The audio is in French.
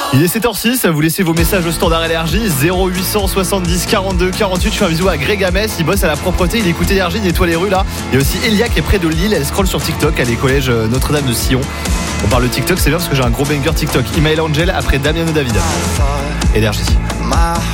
Il est 7h06, vous laissez vos messages au standard énergie 0800 70 42 48. Je fais un bisou à Greg Hamès, il bosse à la propreté, il écoute énergie, il nettoie les rues là. Il y a aussi Elia qui est près de Lille, elle scrolle sur TikTok, elle est collège Notre-Dame de Sion. On parle de TikTok, c'est bien parce que j'ai un gros banger TikTok. Imael Angel après Damiano David. Énergie.